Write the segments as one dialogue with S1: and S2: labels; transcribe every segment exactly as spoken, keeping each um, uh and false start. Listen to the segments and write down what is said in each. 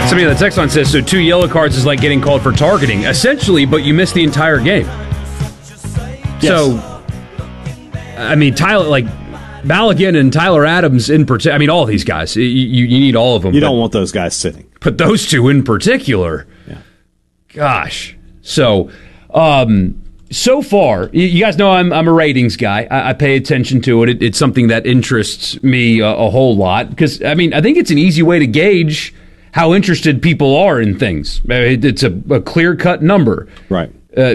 S1: Somebody on the text line says, so two yellow cards is like getting called for targeting. Essentially, but you missed the entire game. Yes. So, I mean, Tyler, like, Balogun and Tyler Adams in particular, I mean, all these guys, you, you, you need all of them.
S2: You don't want those guys sitting.
S1: But those two in particular,
S2: yeah.
S1: Gosh. So, um, so far, you, you guys know I'm, I'm a ratings guy. I, I pay attention to it. it. It's something that interests me a, a whole lot because, I mean, I think it's an easy way to gauge how interested people are in things. It's a, a clear-cut number.
S2: Right.
S1: Uh,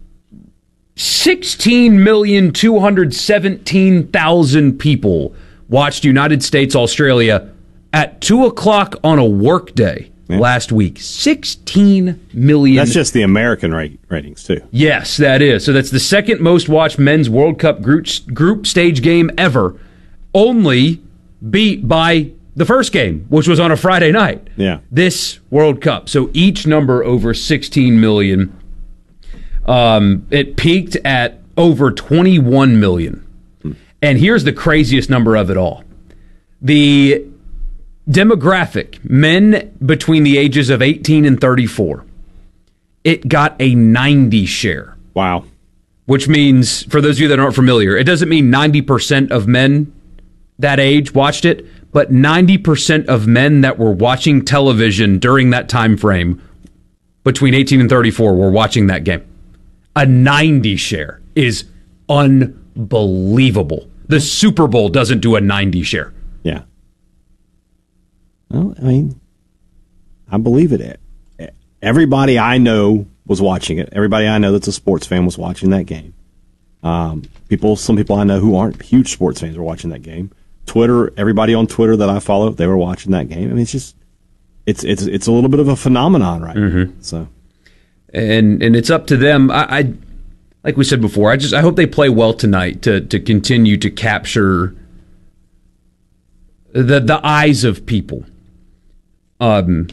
S1: sixteen million two hundred seventeen thousand people watched United States-Australia at two o'clock on a workday yeah. last week. sixteen million.
S2: That's just the American rate, ratings, too.
S1: Yes, that is. So that's the second most watched men's World Cup group, group stage game ever, only beat by the first game, which was on a Friday night.
S2: Yeah.
S1: This World Cup. So each number over sixteen million. Um, it peaked at over twenty-one million. Hmm. And here's the craziest number of it all. The demographic, men between the ages of eighteen and thirty-four, it got a ninety share.
S2: Wow.
S1: Which means, for those of you that aren't familiar, it doesn't mean ninety percent of men that age watched it, but ninety percent of men that were watching television during that time frame between eighteen and thirty-four were watching that game. A ninety share is unbelievable. The Super Bowl doesn't do a ninety share.
S2: Yeah. Well, I mean, I believe it. Everybody I know was watching it. Everybody I know that's a sports fan was watching that game. Um, people, some people I know who aren't huge sports fans were watching that game. Twitter, everybody on Twitter that I follow, they were watching that game. I mean, it's just, it's it's it's a little bit of a phenomenon right
S1: mm-hmm.
S2: now. So.
S1: And and it's up to them. I, I like we said before. I just I hope they play well tonight to to continue to capture the the eyes of people. Um,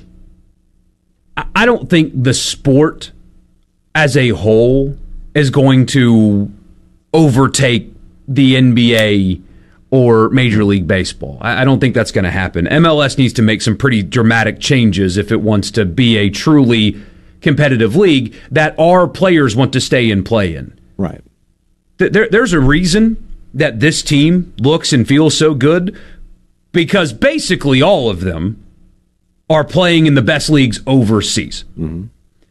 S1: I, I don't think the sport as a whole is going to overtake the N B A or Major League Baseball. I, I don't think that's going to happen. M L S needs to make some pretty dramatic changes if it wants to be a truly competitive league that our players want to stay and play in.
S2: Right.
S1: There, there's a reason that this team looks and feels so good because basically all of them are playing in the best leagues overseas.
S2: Mm-hmm.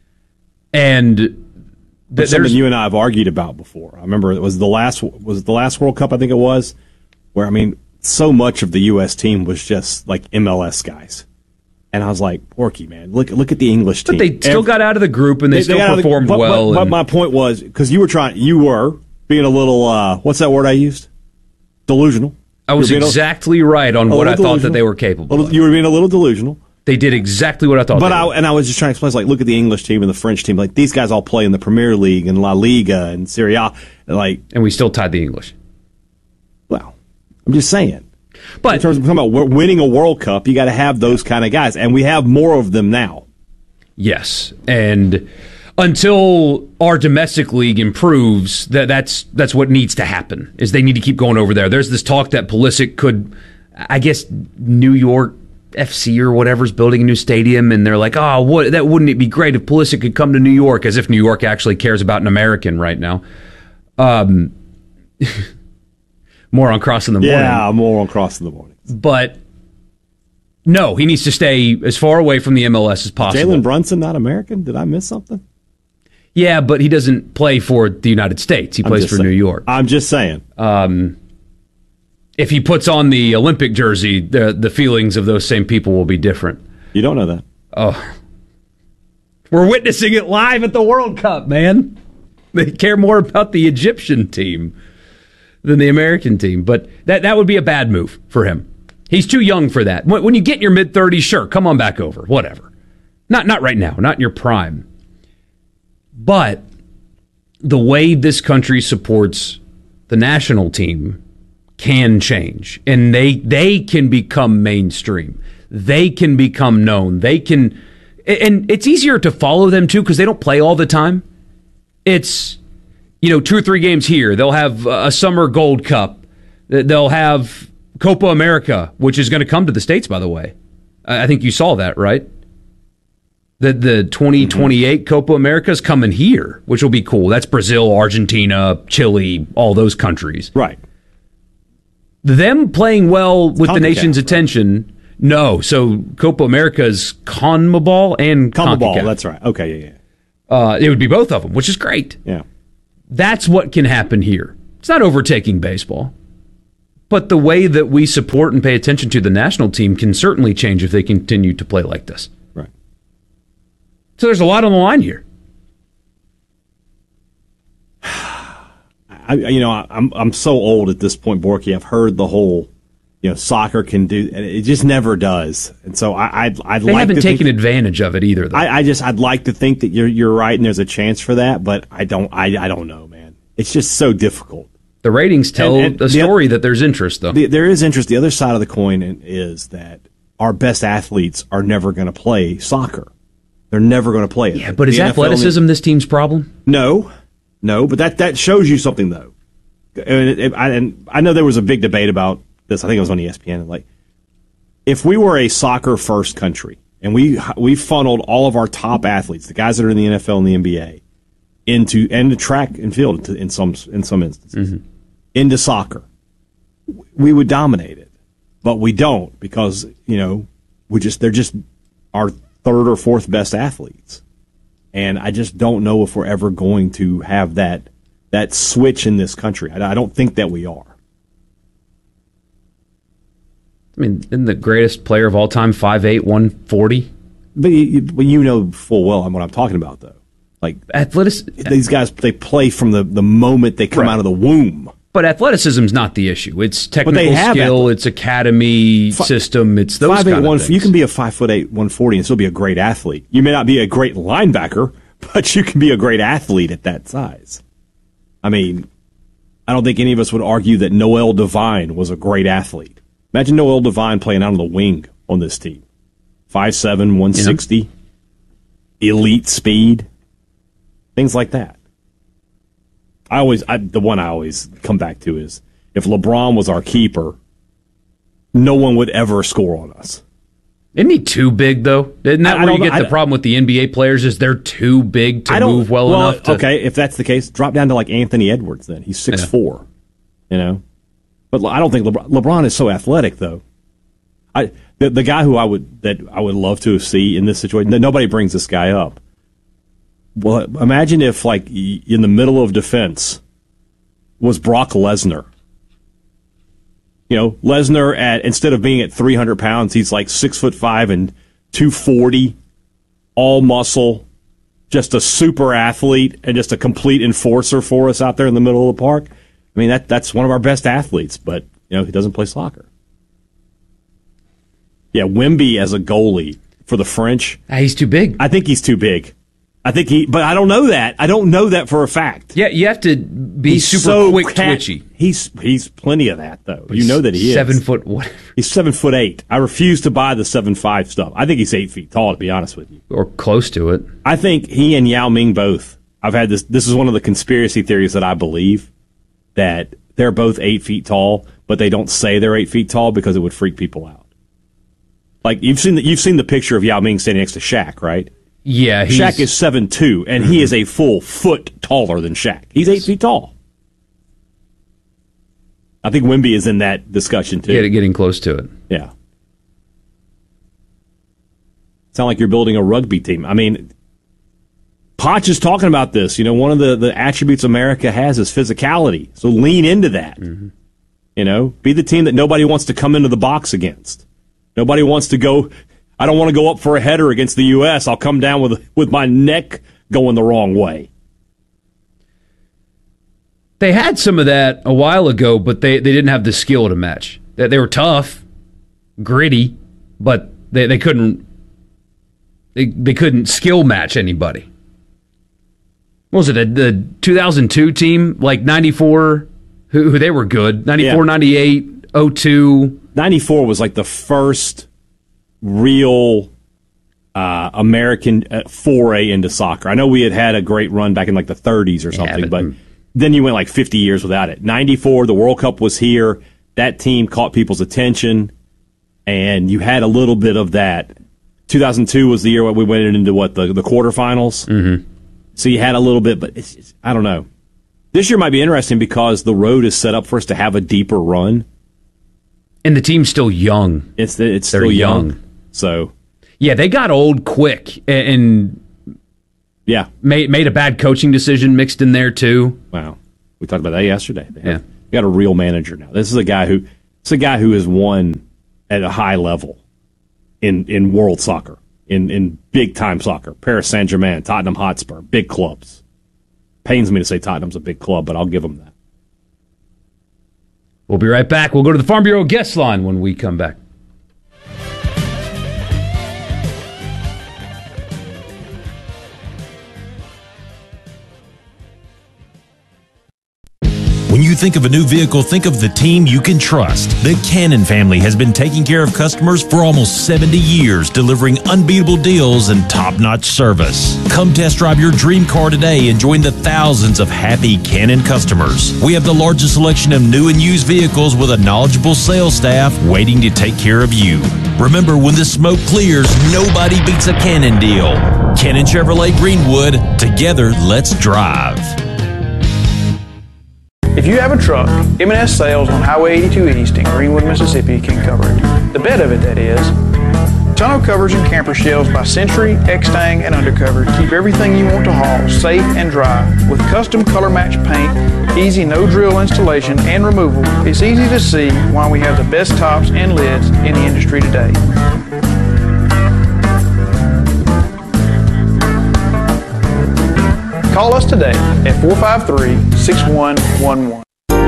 S1: And th-
S2: there's something you and I have argued about before. I remember it was the last was it the last World Cup, I think it was, where I mean, so much of the U S team was just like M L S guys. And I was like, Porky, man, look look at the English team.
S1: But they still
S2: Every,
S1: got out of the group, and they, they still they performed
S2: the, but,
S1: well.
S2: But,
S1: and,
S2: but my point was, because you were trying, you were being a little, uh, what's that word I used? Delusional.
S1: I was exactly a, right on what I thought that they were capable
S2: little,
S1: of.
S2: You were being a little delusional.
S1: They did exactly what I thought
S2: but
S1: they
S2: I,
S1: would.
S2: And I was just trying to explain, like, look at the English team and the French team. Like, these guys all play in the Premier League and La Liga and Serie A. Like,
S1: and we still tied the English.
S2: Well, I'm just saying.
S1: But
S2: in terms of talking about winning a World Cup, you got to have those kind of guys, and we have more of them now.
S1: Yes, and until our domestic league improves, that that's that's what needs to happen. Is they need to keep going over there. There's this talk that Pulisic could, I guess, New York F C or whatever's building a new stadium, and they're like, oh, what? That wouldn't it be great if Pulisic could come to New York? As if New York actually cares about an American right now. Um. More on Crossing the Morning.
S2: Yeah, more on Crossing the Morning.
S1: But no, he needs to stay as far away from the M L S as possible.
S2: Jalen Brunson not American? Did I miss something?
S1: Yeah, but he doesn't play for the United States. He plays for
S2: saying.
S1: New York.
S2: I'm just saying.
S1: Um, if he puts on the Olympic jersey, the the feelings of those same people will be different.
S2: You don't know that.
S1: Oh, we're witnessing it live at the World Cup, man. They care more about the Egyptian team than the American team, but that, that would be a bad move for him. He's too young for that. When, when you get in your mid-thirties, sure, come on back over, whatever. Not not right now, not in your prime. But the way this country supports the national team can change, and they they can become mainstream. They can become known. They can, and it's easier to follow them too because they don't play all the time. It's, you know, two or three games here. They'll have a summer Gold Cup. They'll have Copa America, which is going to come to the States, by the way. I think you saw that, right? The the twenty twenty-eight mm-hmm. Copa America is coming here, which will be cool. That's Brazil, Argentina, Chile, all those countries.
S2: Right.
S1: Them playing well with the nation's attention. No, so Copa America is CONMEBOL and
S2: CONMEBOL.
S1: CONCACAF.
S2: That's right. Okay, yeah,
S1: yeah. Uh, it would be both of them, which is great.
S2: Yeah.
S1: That's what can happen here. It's not overtaking baseball. But the way that we support and pay attention to the national team can certainly change if they continue to play like this.
S2: Right.
S1: So there's a lot on the line here.
S2: I, you know, I'm I'm so old at this point, Borky. I've heard the whole, you know, soccer can do, and it just never does. And so I, I'd, I'd
S1: they
S2: like
S1: haven't
S2: to
S1: taken
S2: think,
S1: advantage of it either. Though.
S2: I, I just I'd like to think that you're you're right, and there's a chance for that, but I don't. I, I don't know, man. It's just so difficult.
S1: The ratings tell and, and the story the, that there's interest, though.
S2: The, there is interest. The other side of the coin is that our best athletes are never going to play soccer. They're never going to play it.
S1: Yeah, but
S2: the
S1: is
S2: N F L
S1: athleticism only, this team's problem?
S2: No, no. But that, that shows you something, though. And, it, it, I, and I know there was a big debate about this. I think it was on E S P N. Like, if we were a soccer first country and we we funneled all of our top athletes, the guys that are in the N F L and the N B A, into and the track and field in some in some instances. Mm-hmm. Into soccer, we would dominate it, but we don't because you know we just they're just our third or fourth best athletes, and I just don't know if we're ever going to have that that switch in this country. I, I don't think that we are.
S1: I mean, isn't the greatest player of all time five eight, one forty?
S2: But you, but you know full well what I'm talking about, though. Like
S1: athleticism,
S2: these guys they play from the, the moment they come right. out of the womb.
S1: But athleticism's not the issue. It's technical skill.
S2: Athletes.
S1: It's academy F- system. It's those
S2: five,
S1: kind
S2: eight,
S1: of
S2: one,
S1: things.
S2: You can be a five foot eight, one forty, and still be a great athlete. You may not be a great linebacker, but you can be a great athlete at that size. I mean, I don't think any of us would argue that Noel Devine was a great athlete. Imagine Noel Devine playing out on the wing on this team. five seven, one sixty, yeah. Elite speed, things like that. I always, I, the one I always come back to is if LeBron was our keeper, no one would ever score on us.
S1: Isn't he too big, though? Isn't that I, where I you get the problem with the N B A players is they're too big to move well,
S2: well
S1: enough to...
S2: Okay, if that's the case, drop down to like Anthony Edwards then. He's six four, yeah. you know? But I don't think LeBron, LeBron is so athletic, though. I the, the guy who I would that I would love to see in this situation, nobody brings this guy up. Well, imagine if, like, in the middle of defense was Brock Lesnar. You know, Lesnar at instead of being at three hundred pounds, he's like six foot five and two forty, all muscle, just a super athlete and just a complete enforcer for us out there in the middle of the park. I mean, that that's one of our best athletes, but you know he doesn't play soccer. Yeah, Wemby as a goalie for the French.
S1: Ah, he's too big.
S2: I think he's too big. I think he, but I don't know that. I don't know that for a fact.
S1: Yeah, you have to be
S2: he's
S1: super
S2: so
S1: quick,
S2: cat,
S1: twitchy.
S2: He's he's plenty of that though. But you know that he
S1: seven
S2: is
S1: seven foot whatever.
S2: He's seven foot eight. I refuse to buy the seven five stuff. I think he's eight feet tall. To be honest with you,
S1: or close to it.
S2: I think he and Yao Ming both. I've had this. This is one of the conspiracy theories that I believe that they're both eight feet tall, but they don't say they're eight feet tall because it would freak people out. Like you've seen the, you've seen the picture of Yao Ming standing next to Shaq, right?
S1: Yeah, he's,
S2: Shaq is seven two, and mm-hmm. he is a full foot taller than Shaq. He's eight feet tall. I think Wemby is in that discussion, too.
S1: Get, getting close to it.
S2: Yeah. Sound like you're building a rugby team. I mean, Poch is talking about this. You know, one of the, the attributes America has is physicality. So lean into that. Mm-hmm. You know, be the team that nobody wants to come into the box against. Nobody wants to go... I don't want to go up for a header against the U S I'll come down with with my neck going the wrong way.
S1: They had some of that a while ago, but they, they didn't have the skill to match. They, they were tough, gritty, but they, they couldn't they, they couldn't skill match anybody. What was it, a, the two thousand two team? Like ninety-four, who, who they were good. ninety-four, yeah. ninety-eight, oh two.
S2: ninety-four was like the first... real uh, American uh, foray into soccer. I know we had had a great run back in like the thirties or something, yeah, but, but then you went like fifty years without it. ninety-four, the World Cup was here. That team caught people's attention, and you had a little bit of that. two thousand two was the year we went into, what, the, the quarterfinals?
S1: Mm-hmm.
S2: So you had a little bit, but it's, it's, I don't know. This year might be interesting because the road is set up for us to have a deeper run.
S1: And the team's still young.
S2: It's it's
S1: They're
S2: still young.
S1: young.
S2: So
S1: yeah, they got old quick and, and
S2: yeah,
S1: made made a bad coaching decision mixed in there too.
S2: Wow, we talked about that yesterday. They have,
S1: yeah,
S2: we got a real manager now. This is a guy who it's a guy who has won at a high level in in world soccer, in in big time soccer. Paris Saint-Germain, Tottenham Hotspur, big clubs. Pains me to say Tottenham's a big club, but I'll give them that.
S1: We'll be right back. We'll go to the Farm Bureau guest line when we come back.
S3: When you think of a new vehicle, think of the team you can trust. The Cannon family has been taking care of customers for almost seventy years, delivering unbeatable deals and top-notch service. Come test drive your dream car today and join the thousands of happy Cannon customers. We have the largest selection of new and used vehicles with a knowledgeable sales staff waiting to take care of you. Remember, when the smoke clears, nobody beats a Cannon deal. Cannon Chevrolet Greenwood. Together, let's drive.
S4: If you have a truck, M and S Sales on Highway eighty-two East in Greenwood, Mississippi can cover it. The bed of it, that is. Tonneau covers and camper shelves by Century, X-Tang, and Undercover keep everything you want to haul safe and dry. With custom color match paint, easy no-drill installation and removal, it's easy to see why we have the best tops and lids in the industry today. Call us today at four five three, six one one one.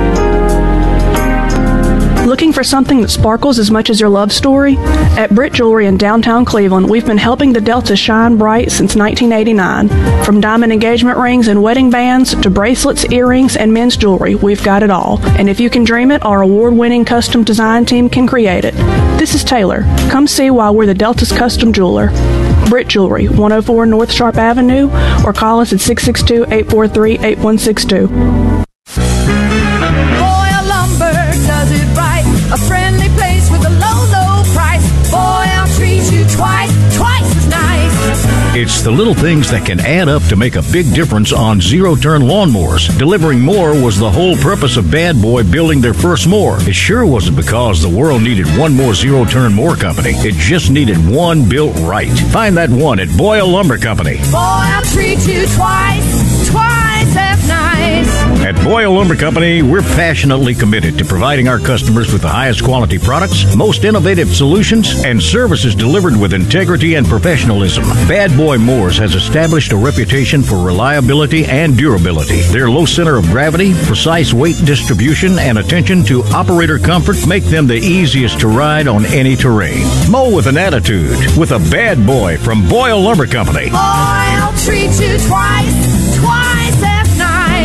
S5: Looking for something that sparkles as much as your love story? At Britt Jewelry in downtown Cleveland, we've been helping the Delta shine bright since nineteen eighty-nine. From diamond engagement rings and wedding bands to bracelets, earrings, and men's jewelry, we've got it all. And if you can dream it, our award-winning custom design team can create it. This is Taylor. Come see why we're the Delta's custom jeweler. Britt Jewelry, one oh four North Sharp Avenue, or call us at six six two, eight four three, eight one six two.
S6: Boyle Lumber does it right. A friendly place with a low, low price. Boyle treats you twice, twice as nice.
S7: It's the little things that can add up to make a big difference on zero-turn lawnmowers. Delivering more was the whole purpose of Bad Boy building their first mower. It sure wasn't because the world needed one more zero-turn mower company. It just needed one built right. Find that one at Boyle Lumber Company.
S6: Boyle treats you twice, twice as nice.
S7: At Boyle Lumber Company, we're passionately committed to providing our customers with the highest quality products, most innovative solutions, and services delivered with integrity and professionalism. Bad Boy Mowers has established a reputation for reliability and durability. Their low center of gravity, precise weight distribution, and attention to operator comfort make them the easiest to ride on any terrain. Mow with an attitude with a Bad Boy from Boyle Lumber Company.
S6: Boyle treats you twice, twice as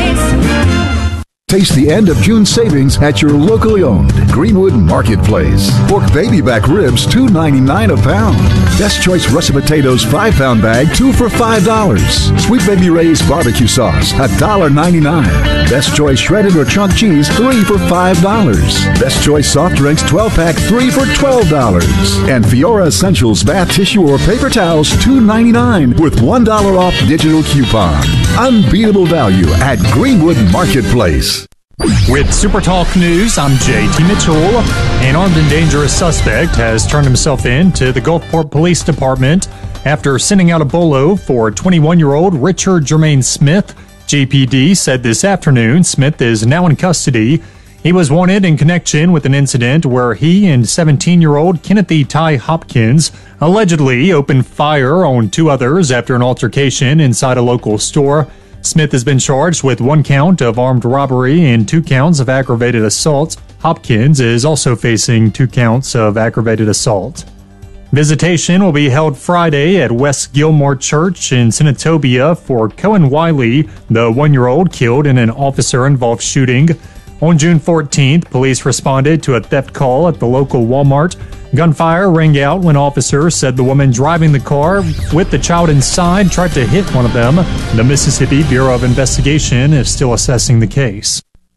S6: nice.
S8: Taste the end of June savings at your locally owned Greenwood Marketplace. Pork baby back ribs, two ninety-nine a pound. Best Choice russet potatoes, five pound bag, two for five dollars. Sweet Baby Ray's barbecue sauce, one dollar ninety-nine. Best Choice shredded or chunk cheese, three for five dollars. Best Choice soft drinks, twelve pack, three for twelve dollars. And Fiora Essentials bath tissue or paper towels, two ninety-nine with one dollar off digital coupon. Unbeatable value at Greenwood Marketplace.
S9: With Super Talk News, I'm J T Mitchell. An armed and dangerous suspect has turned himself in to the Gulfport Police Department after sending out a bolo for twenty-one-year-old Richard Jermaine Smith. G P D said this afternoon Smith is now in custody. He was wanted in connection with an incident where he and seventeen-year-old Kenneth E. Ty Hopkins allegedly opened fire on two others after an altercation inside a local store. Smith has been charged with one count of armed robbery and two counts of aggravated assault. Hopkins is also facing two counts of aggravated assault. Visitation will be held Friday at West Gilmore Church in Senatobia for Cohen Wiley, the one-year-old killed in an officer-involved shooting. On June fourteenth, police responded to a theft call at the local Walmart. Gunfire rang out when officers said the woman driving the car with the child inside tried to hit one of them. The Mississippi Bureau of Investigation is still assessing the case.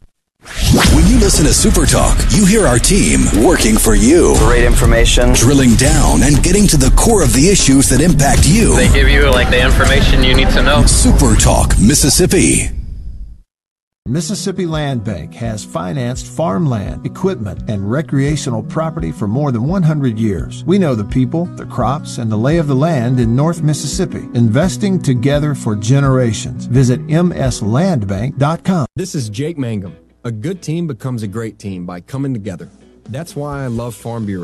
S10: When you listen to Super Talk, you hear our team working for you.
S11: Great information.
S10: Drilling down and getting to the core of the issues that impact you.
S12: They give you like the information you need to know.
S10: Super Talk, Mississippi.
S13: Mississippi Land Bank has financed farmland, equipment, and recreational property for more than one hundred years. We know the people, the crops, and the lay of the land in North Mississippi, investing together for generations. Visit m s land bank dot com.
S14: This is Jake Mangum. A good team becomes a great team by coming together. That's why I love Farm Bureau.